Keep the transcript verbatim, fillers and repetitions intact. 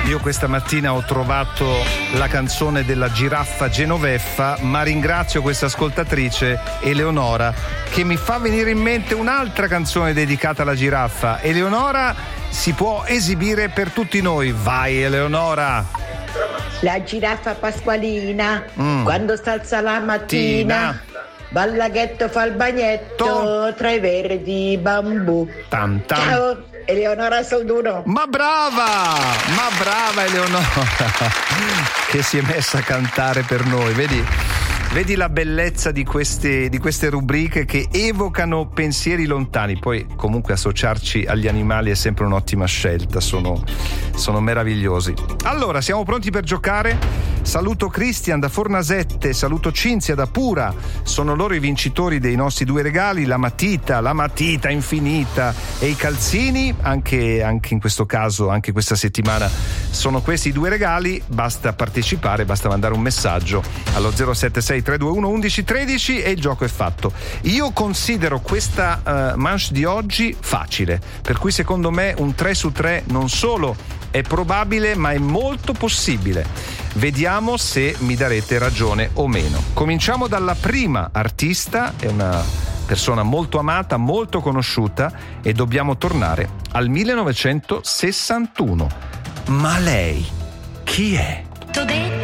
Io questa mattina ho trovato la canzone della giraffa Genoveffa, ma ringrazio questa ascoltatrice Eleonora che mi fa venire in mente un'altra canzone dedicata alla giraffa. Eleonora si può esibire per tutti noi. Vai Eleonora. La giraffa pasqualina, mm. quando sta alza la mattina, Tina. Ballaghetto fa il bagnetto to. tra i verdi bambù. Tam, tam. Ciao, Eleonora Solduno. Ma brava, ma brava Eleonora che si è messa a cantare per noi. Vedi, vedi la bellezza di queste, di queste rubriche che evocano pensieri lontani. Poi comunque associarci agli animali è sempre un'ottima scelta, sono, sono meravigliosi. Allora, siamo pronti per giocare? Saluto Cristian da Fornasette, saluto Cinzia da Pura, sono loro i vincitori dei nostri due regali, la matita, la matita infinita e i calzini, anche, anche in questo caso, anche questa settimana sono questi i due regali. Basta partecipare, basta mandare un messaggio allo zero sette sei tre due uno uno uno uno tre e il gioco è fatto. Io considero questa uh, manche di oggi facile, per cui secondo me un tre su tre non solo è probabile ma è molto possibile. Vediamo se mi darete ragione o meno. Cominciamo dalla prima artista, è una persona molto amata, molto conosciuta e dobbiamo tornare al millenovecentosessantuno. Ma lei chi è? T'ho detto